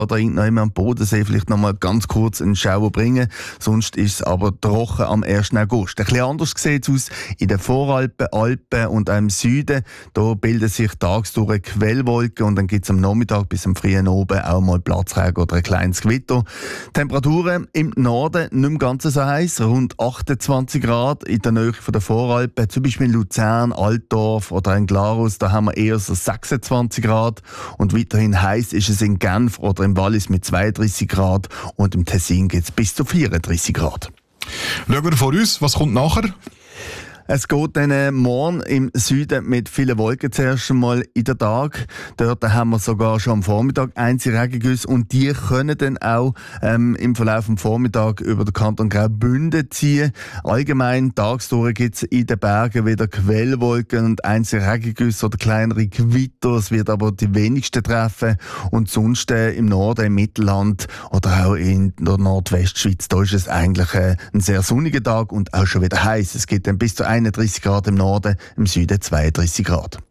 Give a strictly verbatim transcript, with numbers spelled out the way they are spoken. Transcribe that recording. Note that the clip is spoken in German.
oder irgendwann am Bodensee vielleicht noch mal ganz kurz einen Schauer bringen. Sonst ist es aber trocken am ersten August. Ein bisschen anders sieht es aus in den Voralpen, Alpen und auch im Süden. Da bilden sich tagsdurch Quellwolken und dann gibt es am Nachmittag bis am frühen Abend auch mal Platzregen oder ein kleines Gewitter. Temperaturen im Norden nicht mehr ganz so heiß, rund achtundzwanzig Grad in der Nähe der Voralpen, zum Beispiel in Luzern, Altdorf oder in Glarus, da haben wir eher so sechsundzwanzig Grad und weiterhin heiß ist es in Genf oder im Wallis mit zweiunddreißig Grad und im Tessin geht es bis zu vierunddreißig Grad. Schauen wir vor uns, was kommt nachher? Es geht dann morgen im Süden mit vielen Wolken zuerst einmal in den Tag. Dort haben wir sogar schon am Vormittag einzelne Regengüsse und die können dann auch ähm, im Verlauf des Vormittags über den Kanton Graubünden ziehen. Allgemein tagsdurch gibt es in den Bergen wieder Quellwolken und einzelne Regengüsse oder kleinere Gewitter. Es wird aber die wenigsten treffen. Und sonst äh, im Norden, im Mittelland oder auch in der Nordwestschweiz, da ist es eigentlich äh, ein sehr sonniger Tag und auch schon wieder heiß. Es geht dann bis zu einunddreißig Grad im Norden, im Süden zweiunddreißig Grad.